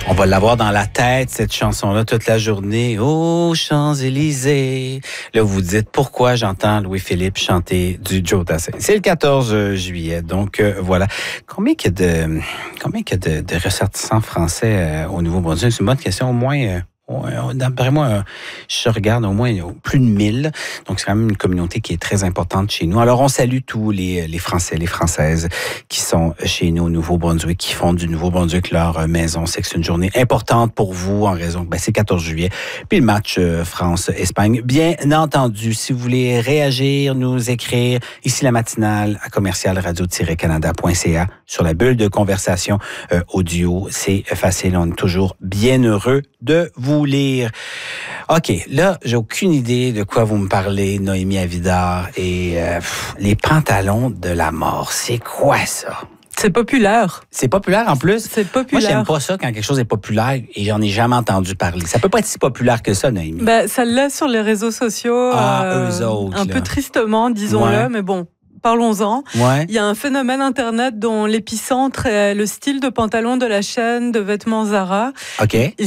On va l'avoir dans la tête, cette chanson-là, toute la journée. Oh, Champs-Élysées. Là, vous vous dites, pourquoi j'entends Louis-Philippe chanter du Joe Dassin? C'est le 14 juillet, donc voilà. Combien qu'il y a de ressortissants français au Nouveau-Brunswick? C'est une bonne question, au moins... D'après moi, je regarde au moins plus de 1000. Donc, c'est quand même une communauté qui est très importante chez nous. Alors, on salue tous les Français, les Françaises qui sont chez nous au Nouveau-Brunswick, qui font du Nouveau-Brunswick leur maison. C'est que c'est une journée importante pour vous en raison que c'est 14 juillet. Puis le match France-Espagne. Bien entendu, si vous voulez réagir, nous écrire, ici la matinale à commercialradio-canada.ca sur la bulle de conversation audio. C'est facile, on est toujours bien heureux de vous lire. OK, là, j'ai aucune idée de quoi vous me parlez, Noémie Avidard, et les pantalons de la mort, c'est quoi ça? C'est populaire. C'est populaire en plus? C'est populaire. Moi, j'aime pas ça quand quelque chose est populaire et j'en ai jamais entendu parler. Ça peut pas être si populaire que ça, Noémie. Ça l'est sur les réseaux sociaux. Eux autres, un peu tristement, disons-le, mais bon. Parlons-en. Ouais. Il y a un phénomène Internet dont l'épicentre est le style de pantalon de la chaîne de vêtements Zara. OK.